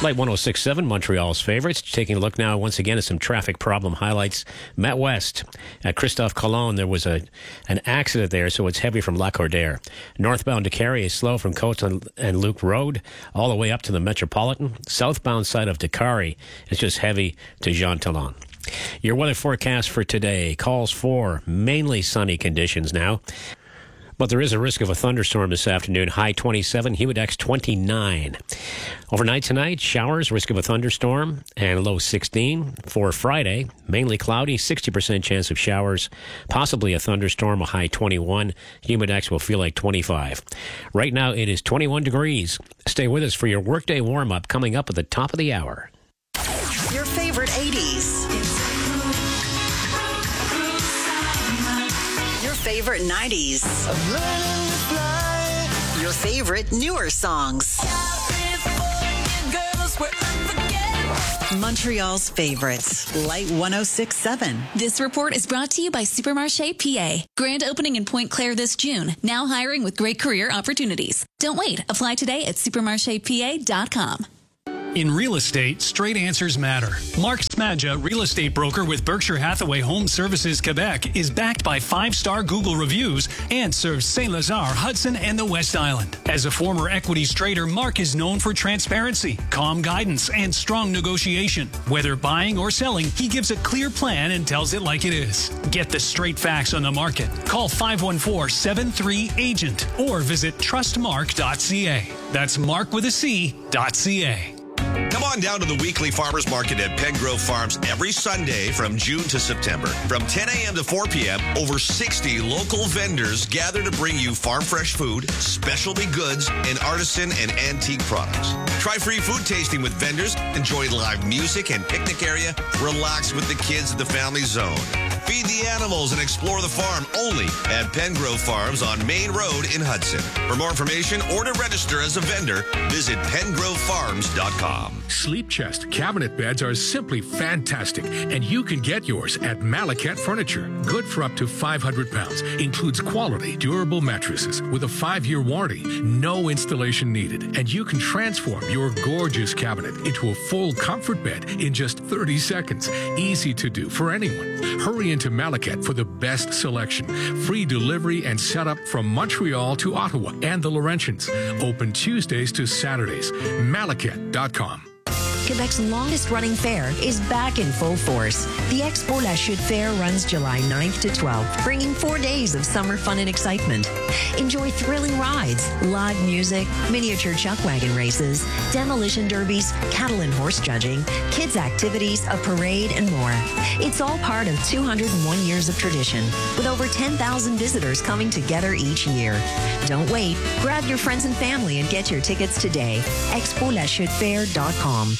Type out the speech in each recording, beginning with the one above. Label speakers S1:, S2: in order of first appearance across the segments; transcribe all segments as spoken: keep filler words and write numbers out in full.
S1: Light one oh six point seven, Montreal's favorites. Taking a look now once again at some traffic problem highlights. Met West at Christophe Colomb, there was a an accident there, so it's heavy from Lacordaire. Northbound to Carrie is slow from Coates and, and Luke Road all the way up to the Metropolitan. Southbound side of Dakari is just heavy to Jean Talon. Your weather forecast for today calls for mainly sunny conditions now. But there is a risk of a thunderstorm this afternoon. High twenty-seven, humidex twenty-nine. Overnight tonight, showers, risk of a thunderstorm, and low sixteen. For Friday, mainly cloudy, sixty percent chance of showers, possibly a thunderstorm, a high twenty-one. Humidex will feel like twenty-five. Right now, it is twenty-one degrees. Stay with us for your workday warm-up coming up at the top of the hour.
S2: Your favorite eighties. Favorite nineties. Your favorite newer songs. Montreal's favorites. Light one oh six point seven.
S3: This report is brought to you by Supermarché P A. Grand opening in Pointe Claire this June. Now hiring with great career opportunities. Don't wait. Apply today at supermarché p a dot com.
S4: In real estate, straight answers matter. Mark Smadja, real estate broker with Berkshire Hathaway Home Services Quebec, is backed by five-star Google reviews and serves Saint-Lazare, Hudson, and the West Island. As a former equities trader, Mark is known for transparency, calm guidance, and strong negotiation. Whether buying or selling, he gives a clear plan and tells it like it is. Get the straight facts on the market. Call five one four, seven three, agent or visit trust mark dot c a. That's Mark with a C, dot C A.
S5: Come on down to the weekly farmers market at Pengrove Farms every Sunday from June to September. From ten a.m. to four p.m., over sixty local vendors gather to bring you farm fresh food, specialty goods, and artisan and antique products. Try free food tasting with vendors, enjoy live music and picnic area, relax with the kids at the family zone. Feed the animals and explore the farm only at Pengrove Farms on Main Road in Hudson. For more information or to register as a vendor, visit pengrove farms dot com.
S6: Sleep Chest cabinet beds are simply fantastic, and you can get yours at Malacat Furniture. Good for up to five hundred pounds. Includes quality, durable mattresses with a five-year warranty. No installation needed, and you can transform your gorgeous cabinet into a full comfort bed in just thirty seconds. Easy to do for anyone. Hurry into Malacat for the best selection. Free delivery and setup from Montreal to Ottawa and the Laurentians. Open Tuesdays to Saturdays. Malacat dot com.
S7: Quebec's longest-running fair is back in full force. The Expo La Chute Fair runs July ninth to twelfth, bringing four days of summer fun and excitement. Enjoy thrilling rides, live music, miniature chuck wagon races, demolition derbies, cattle and horse judging, kids' activities, a parade, and more. It's all part of two hundred one years of tradition, with over ten thousand visitors coming together each year. Don't wait. Grab your friends and family and get your tickets today. expo la chute fair dot com.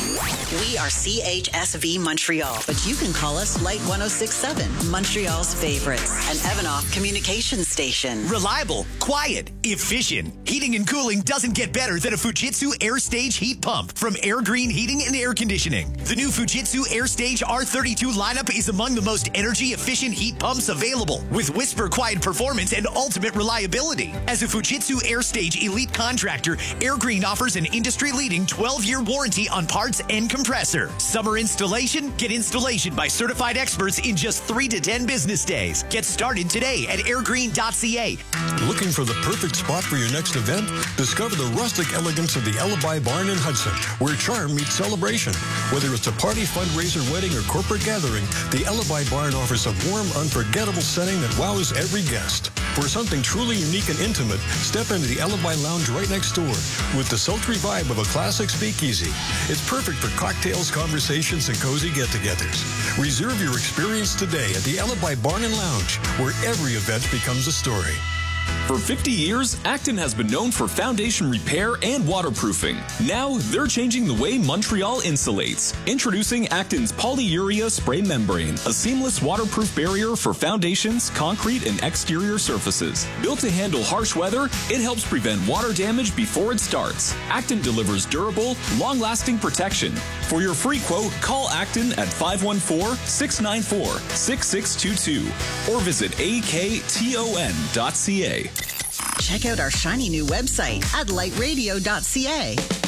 S2: We are C H S V Montreal, but you can call us Light one oh six point seven, Montreal's favorites, an Evanoff communication station.
S8: Reliable, quiet, efficient. Heating and cooling doesn't get better than a Fujitsu AirStage heat pump from Air Green Heating and Air Conditioning. The new Fujitsu AirStage R thirty-two lineup is among the most energy-efficient heat pumps available, with whisper-quiet performance and ultimate reliability. As a Fujitsu AirStage elite contractor, Air Green offers an industry-leading twelve-year warranty on parts and compressor. Summer installation? Get installation by certified experts in just three to ten business days. Get started today at air green dot c a.
S9: Looking for the perfect spot for your next event? Discover the rustic elegance of the Alibi Barn in Hudson, where charm meets celebration. Whether it's a party, fundraiser, wedding, or corporate gathering, the Alibi Barn offers a warm, unforgettable setting that wows every guest. For something truly unique and intimate, step into the Alibi Lounge right next door with the sultry vibe of a classic speakeasy. It's perfect for cocktails, conversations, and cozy get-togethers. Reserve your experience today at the Alibi Barn and Lounge, where every event becomes a story.
S10: For fifty years, Acton has been known for foundation repair and waterproofing. Now, they're changing the way Montreal insulates. Introducing Acton's Polyurea Spray Membrane, a seamless waterproof barrier for foundations, concrete, and exterior surfaces. Built to handle harsh weather, it helps prevent water damage before it starts. Acton delivers durable, long-lasting protection. For your free quote, call Acton at five one four, six nine four, six six two two or visit a k ton dot c a.
S2: Check out our shiny new website at light radio dot c a.